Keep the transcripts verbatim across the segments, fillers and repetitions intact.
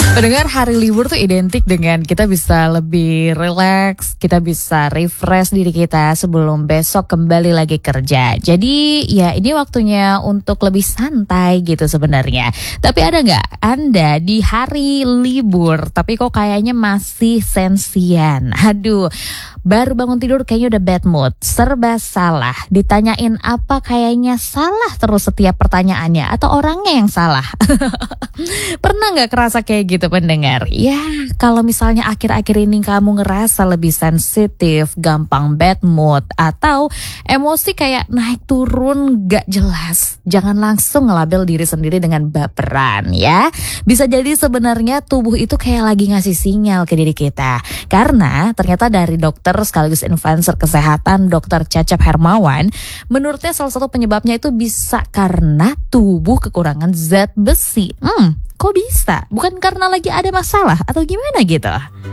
Pendengar, hari libur tuh identik dengan kita bisa lebih rileks, kita bisa refresh diri kita sebelum besok kembali lagi kerja. Jadi ya ini waktunya untuk lebih santai gitu sebenarnya. Tapi ada nggak Anda di hari libur tapi kok kayaknya masih sensian? Aduh, baru bangun tidur kayaknya udah bad mood, serba salah, ditanyain apa kayaknya salah terus setiap pertanyaannya atau orangnya yang salah. Pernah nggak kerasa kayak gitu pendengar? Ya kalau misalnya akhir-akhir ini kamu ngerasa lebih sensitif, gampang bad mood, atau emosi kayak naik turun gak jelas, jangan langsung ngelabel diri sendiri dengan baperan ya. Bisa jadi sebenarnya tubuh itu kayak lagi ngasih sinyal ke diri kita. Karena ternyata dari dokter sekaligus influencer kesehatan Dokter Cecep Hermawan, menurutnya salah satu penyebabnya itu bisa karena tubuh kekurangan zat besi. Hmm, kok bisa? Bukan karena lagi ada masalah atau gimana gitu?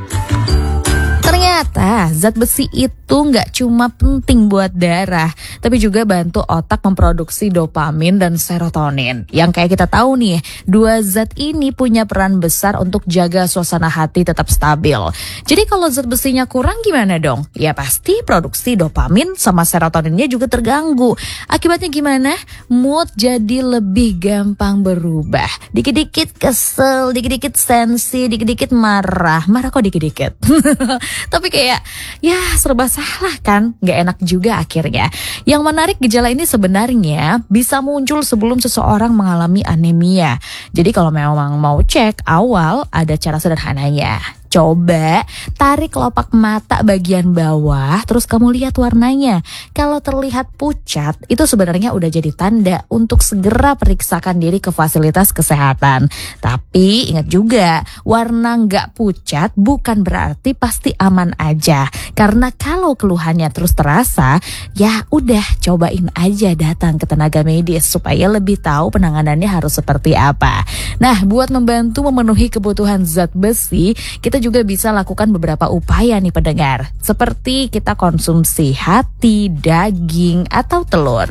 Ternyata zat besi itu nggak cuma penting buat darah, tapi juga bantu otak memproduksi dopamin dan serotonin. Yang kayak kita tahu nih, dua zat ini punya peran besar untuk jaga suasana hati tetap stabil. Jadi kalau zat besinya kurang gimana dong? Ya pasti produksi dopamin sama serotoninnya juga terganggu. Akibatnya gimana? Mood jadi lebih gampang berubah. Dikit-dikit kesel, dikit-dikit sensi, dikit-dikit marah. Marah kok dikit-dikit? Tapi kayak ya serba salah kan, gak enak juga akhirnya. Yang menarik, gejala ini sebenarnya bisa muncul sebelum seseorang mengalami anemia. Jadi kalau memang mau cek awal, ada cara sederhananya. Coba tarik kelopak mata bagian bawah, terus kamu lihat warnanya. Kalau terlihat pucat, itu sebenarnya udah jadi tanda untuk segera periksakan diri ke fasilitas kesehatan. Tapi ingat juga, warna nggak pucat bukan berarti pasti aman aja. Karena kalau keluhannya terus terasa, ya udah cobain aja datang ke tenaga medis supaya lebih tahu penanganannya harus seperti apa. Nah, buat membantu memenuhi kebutuhan zat besi, kita juga bisa lakukan beberapa upaya nih pendengar, seperti kita konsumsi hati, daging, atau telur.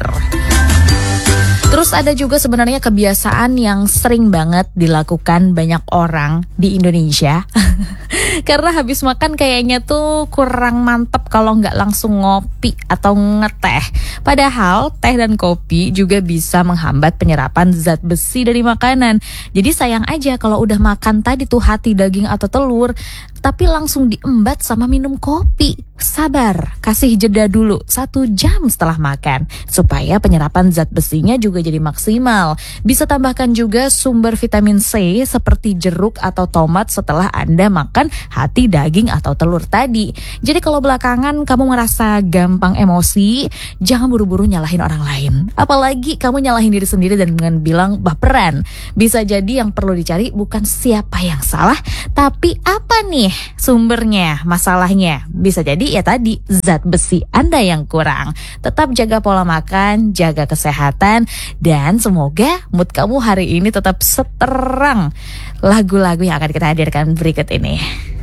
Terus ada juga sebenarnya kebiasaan yang sering banget dilakukan banyak orang di Indonesia. Karena habis makan kayaknya tuh kurang mantep kalau nggak langsung ngopi atau ngeteh. Padahal teh dan kopi juga bisa menghambat penyerapan zat besi dari makanan. Jadi sayang aja kalau udah makan tadi tuh hati, daging, atau telur, tapi langsung diembat sama minum kopi. Sabar, kasih jeda dulu satu jam setelah makan supaya penyerapan zat besinya juga jadi maksimal. Bisa tambahkan juga sumber vitamin C seperti jeruk atau tomat setelah Anda makan hati, daging, atau telur tadi. Jadi kalau belakangan kamu ngerasa gampang emosi, jangan buru-buru nyalahin orang lain. Apalagi kamu nyalahin diri sendiri dan dengan bilang baperan. Bisa jadi yang perlu dicari bukan siapa yang salah, tapi apa nih sumbernya, masalahnya. Bisa jadi ya tadi zat besi Anda yang kurang. Tetap jaga pola makan, jaga kesehatan, dan semoga mood kamu hari ini tetap seterang lagu-lagu yang akan kita hadirkan berikut ini.